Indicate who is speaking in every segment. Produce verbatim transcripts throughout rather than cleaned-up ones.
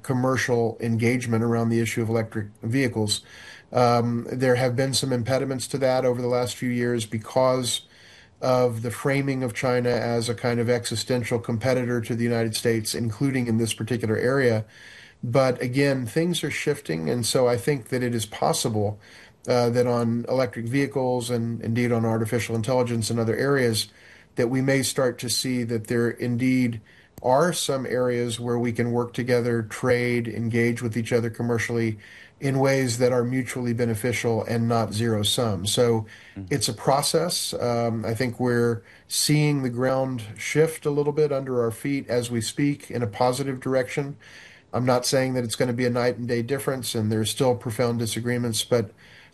Speaker 1: commercial engagement around the issue of electric vehicles. Um, there have been some impediments to that over the last few years because of the framing of China as a kind of existential competitor to the United States, including in this particular area. But again, things are shifting, and so I think that it is possible uh, that on electric vehicles and indeed on artificial intelligence and other areas, that we may start to see that there indeed are some areas where we can work together, trade, engage with each other commercially in ways that are mutually beneficial and not zero sum. So it's a process. Um, I think we're seeing the ground shift a little bit under our feet as we speak in a positive direction. I'm not saying that it's going to be a night and day difference, and there's still profound disagreements, but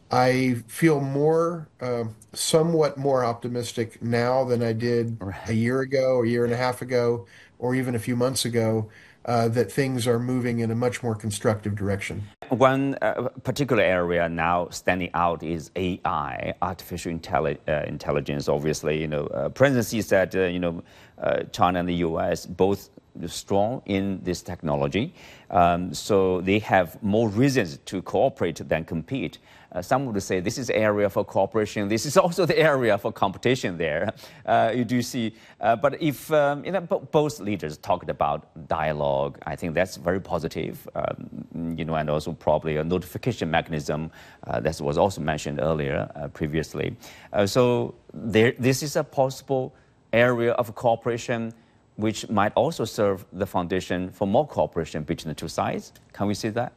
Speaker 1: I feel more, uh, somewhat more optimistic now than I did a
Speaker 2: Right.
Speaker 1: year ago, a year and a half ago, or even a few months ago, uh, that things are moving in a much more constructive direction.
Speaker 2: One uh, particular area now standing out is A I, artificial intelli- uh, intelligence. Obviously, you know, uh, President Xi said, uh, you know, uh, China and the U S both strong in this technology, um, so they have more reasons to cooperate than compete. Uh, some would say this is area for cooperation. This is also the area for competition. There, uh, you do see. Uh, but if um, you know, both leaders talked about dialogue, I think that's very positive. Um, you know, and also probably a notification mechanism uh, that was also mentioned earlier uh, previously. Uh, so there, this is a possible area of cooperation, which might also serve the foundation for more cooperation between the two sides. Can we see that?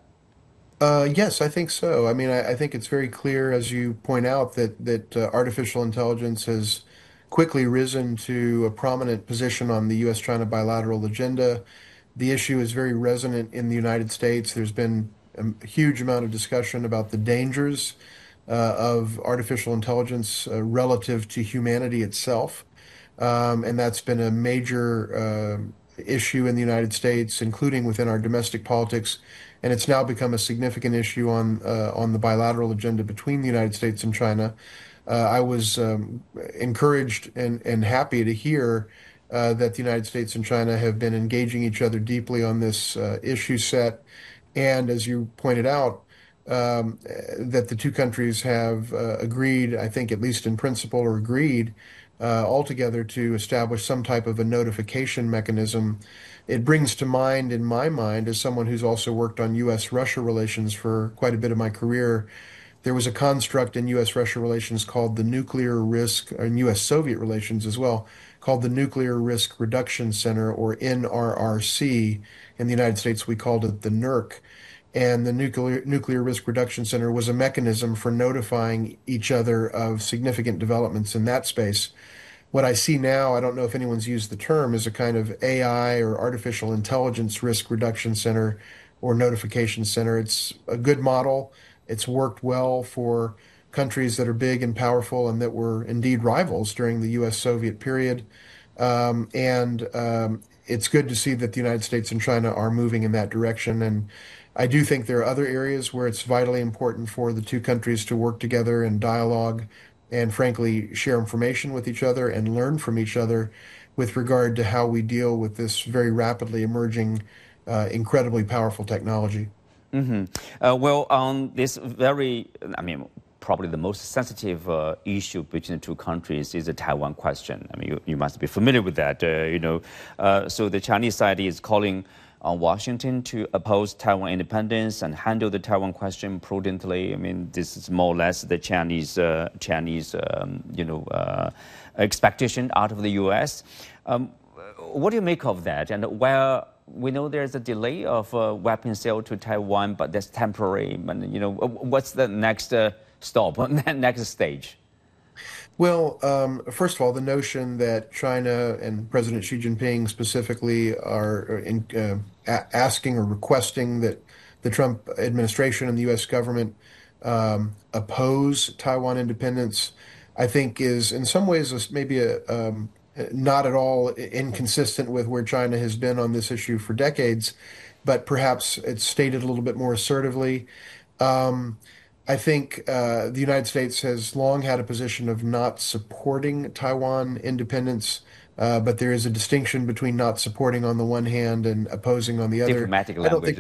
Speaker 1: Uh, yes, I think so. I mean, I, I think it's very clear, as you point out, that that uh, artificial intelligence has quickly risen to a prominent position on the U S-China bilateral agenda. The issue is very resonant in the United States. There's been a huge amount of discussion about the dangers uh, of artificial intelligence uh, relative to humanity itself. Um, and that's been a major uh, issue in the United States, including within our domestic politics. And it's now become a significant issue on uh, on the bilateral agenda between the United States and China. Uh, I was um, encouraged and, and happy to hear uh, that the United States and China have been engaging each other deeply on this uh, issue set. And as you pointed out, um, that the two countries have uh, agreed, I think at least in principle, or agreed uh, altogether to establish some type of a notification mechanism. It brings to mind, in my mind, as someone who's also worked on U S-Russia relations for quite a bit of my career, there was a construct in U S-Russia relations called the Nuclear Risk, and U S-Soviet relations as well, called the Nuclear Risk Reduction Center, or N R R C. In the United States, we called it the NERC. And the Nuclear, Nuclear Risk Reduction Center was a mechanism for notifying each other of significant developments in that space. What I see now, I don't know if anyone's used the term, is a kind of A I or artificial intelligence risk reduction center or notification center. It's a good model. It's worked well for countries that are big and powerful and that were indeed rivals during the U S-Soviet period. Um, and um, it's good to see that the United States and China are moving in that direction. And I do think there are other areas where it's vitally important for the two countries to work together in dialogue and frankly share information with each other and learn from each other with regard to how we deal with this very rapidly emerging, uh, incredibly powerful technology.
Speaker 2: Mm-hmm. Uh, well, on this very, I mean, probably the most sensitive uh, issue between the two countries is the Taiwan question. I mean, you, you must be familiar with that, uh, you know. Uh, so the Chinese side is calling on Washington to oppose Taiwan independence and handle the Taiwan question prudently. I mean, this is more or less the Chinese, uh, Chinese, um, you know, uh, expectation out of the U S. Um, what do you make of that? And where we know there's a delay of uh, weapon sale to Taiwan, but that's temporary. And, you know, what's the next uh, stop, next stage?
Speaker 1: Well, um, first of all, the notion that China and President Xi Jinping specifically are in, uh, a- asking or requesting that the Trump administration and the U S government um, oppose Taiwan independence, I think is in some ways a- maybe a, um, not at all inconsistent with where China has been on this issue for decades, but perhaps it's stated a little bit more assertively. Um, I think uh, the United States has long had a position of not supporting Taiwan independence, uh, but there is a distinction between not supporting on the one hand and opposing on the other.
Speaker 2: Diplomatic
Speaker 1: I don't
Speaker 2: language.
Speaker 1: think